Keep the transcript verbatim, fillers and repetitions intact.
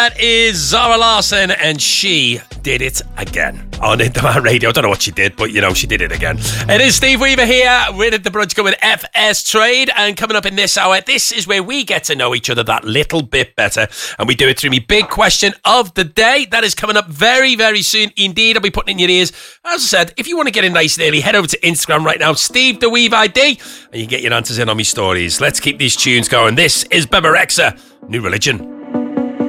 That is Zara Larsson, and she did it again on Internet Radio. I don't know what she did, but, you know, she did it again. It is Steve Weaver here with The Brunch with F S Trade, and coming up in this hour, this is where we get to know each other that little bit better, and we do it through my big question of the day. That is coming up very, very soon indeed. I'll be putting it in your ears. As I said, if you want to get in nice and early, head over to Instagram right now, Steve the Weave I D, and you can get your answers in on my stories. Let's keep these tunes going. This is Bebe Rexha, New Religion.